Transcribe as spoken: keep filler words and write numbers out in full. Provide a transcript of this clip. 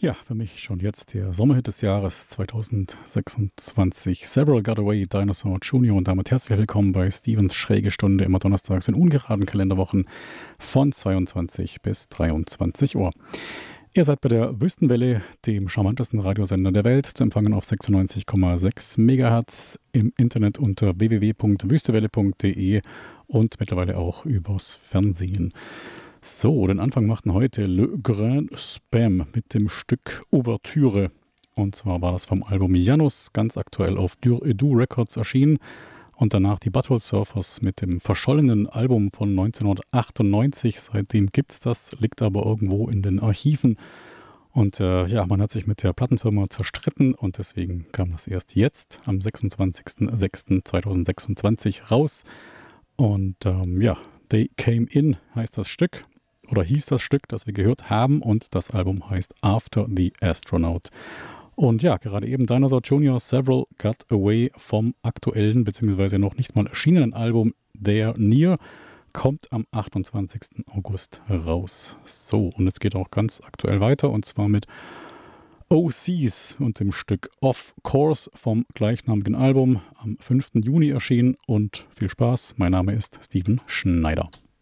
Ja, für mich schon jetzt der Sommerhit des Jahres zwanzig sechsundzwanzig. Several Got Away, Dinosaur Junior Und damit herzlich willkommen bei Stevens Schräge Stunde, immer donnerstags in ungeraden Kalenderwochen von zweiundzwanzig bis dreiundzwanzig Uhr. Ihr seid bei der Wüstenwelle, dem charmantesten Radiosender der Welt, zu empfangen auf sechsundneunzig Komma sechs Megahertz, im Internet unter w w w punkt wüstewelle punkt d e und mittlerweile auch übers Fernsehen. So, den Anfang machten heute Le Grand Spam mit dem Stück Ouvertüre. Und zwar war das vom Album Janus, ganz aktuell auf Dur et Dur Records erschienen. Und danach die Butthole Surfers mit dem verschollenen Album von neunzehnhundertachtundneunzig. Seitdem gibt's das, liegt aber irgendwo in den Archiven. Und äh, ja, man hat sich mit der Plattenfirma zerstritten und deswegen kam das erst jetzt am sechsundzwanzigsten sechsten zweitausendsechsundzwanzig raus. Und ähm, ja, They Came In heißt das Stück. Oder hieß das Stück, das wir gehört haben, und das Album heißt After the Astronaut. Und ja, gerade eben Dinosaur Junior Several Got Away vom aktuellen, beziehungsweise noch nicht mal erschienenen Album They're Near, kommt am achtundzwanzigsten August raus. So, und es geht auch ganz aktuell weiter, und zwar mit O Cs und dem Stück Of Course vom gleichnamigen Album, am fünften Juni erschienen. Und viel Spaß, mein Name ist Steven Schneider.